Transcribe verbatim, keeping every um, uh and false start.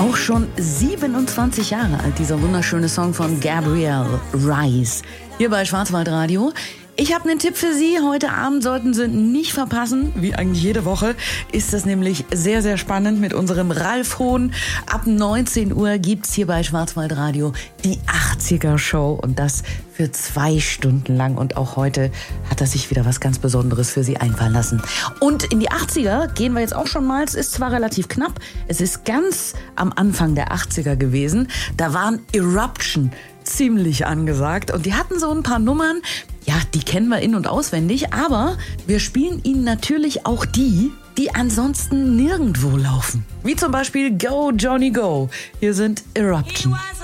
Auch schon siebenundzwanzig Jahre alt, dieser wunderschöne Song von Gabrielle Rise. Hier bei Schwarzwaldradio. Ich habe einen Tipp für Sie. Heute Abend sollten Sie nicht verpassen. Wie eigentlich jede Woche ist das nämlich sehr, sehr spannend mit unserem Ralf Hohn. Ab neunzehn Uhr gibt's hier bei Schwarzwaldradio die achtziger Show. Und das für zwei Stunden lang. Und auch heute hat er sich wieder was ganz Besonderes für Sie einfallen lassen. Und in die achtziger gehen wir jetzt auch schon mal. Es ist zwar relativ knapp. Es ist ganz am Anfang der achtziger gewesen. Da waren Eruption ziemlich angesagt. Und die hatten so ein paar Nummern. Ja, die kennen wir in- und auswendig, aber wir spielen Ihnen natürlich auch die, die ansonsten nirgendwo laufen. Wie zum Beispiel Go Johnny Go. Hier sind Eruption.